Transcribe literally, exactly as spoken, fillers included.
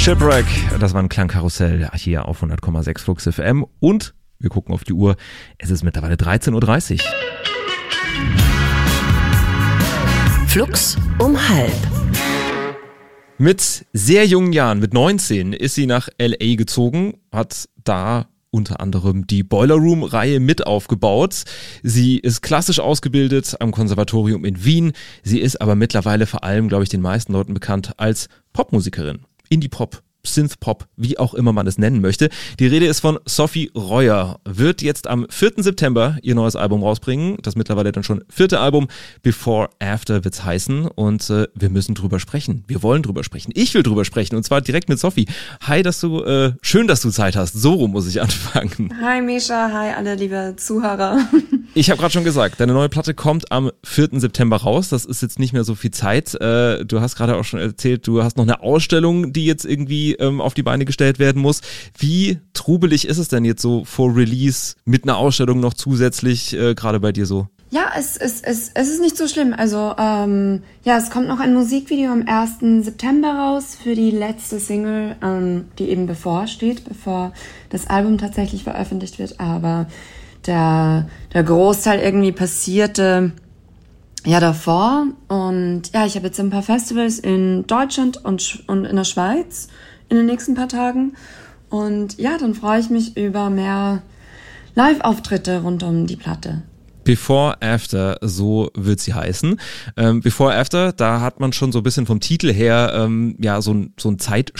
Shipwreck, das war ein Klangkarussell hier auf hundert Komma sechs Flux F M und wir gucken auf die Uhr, es ist mittlerweile dreizehn Uhr dreißig. Flux um halb. Mit sehr jungen Jahren, mit neunzehn, ist sie nach L A gezogen, hat da unter anderem die Boiler Room-Reihe mit aufgebaut. Sie ist klassisch ausgebildet am Konservatorium in Wien. Sie ist aber mittlerweile vor allem, glaube ich, den meisten Leuten bekannt als Popmusikerin. Indie-Pop, Synth-Pop, wie auch immer man es nennen möchte. Die Rede ist von Sophie Royer, wird jetzt am vierten September ihr neues Album rausbringen. Das mittlerweile dann schon vierte Album, Before After wird's heißen. Und äh, wir müssen drüber sprechen. Wir wollen drüber sprechen. Ich will drüber sprechen und zwar direkt mit Sophie. Hi, dass du, äh, schön, dass du Zeit hast. So rum muss ich anfangen. Hi Misha, hi alle liebe Zuhörer. Ich habe gerade schon gesagt, deine neue Platte kommt am vierten September raus. Das ist jetzt nicht mehr so viel Zeit. Äh, du hast gerade auch schon erzählt, du hast noch eine Ausstellung, die jetzt irgendwie ähm, auf die Beine gestellt werden muss. Wie trubelig ist es denn jetzt so vor Release mit einer Ausstellung noch zusätzlich äh, gerade bei dir so? Ja, es, es, es, es ist nicht so schlimm. Also ähm, ja, es kommt noch ein Musikvideo am ersten September raus für die letzte Single, ähm, die eben bevorsteht, bevor das Album tatsächlich veröffentlicht wird. Aber der, der Großteil irgendwie passierte ja davor. Und ja, ich habe jetzt ein paar Festivals in Deutschland und, und in der Schweiz in den nächsten paar Tagen. Und ja, dann freue ich mich über mehr Live-Auftritte rund um die Platte. Before After, so wird sie heißen. Ähm, Before After, da hat man schon so ein bisschen vom Titel her ähm, ja so ein, so ein Zeit